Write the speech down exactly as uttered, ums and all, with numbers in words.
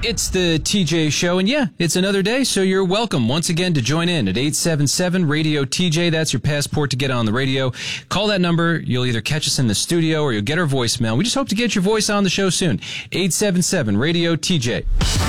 It's the T J Show, and yeah, it's another day, so you're welcome once again to join in at eight seven seven radio T J. That's your passport to get on the radio. Call that number. You'll either catch us in the studio or you'll get our voicemail. We just hope to get your voice on the show soon. eight seven seven radio T J.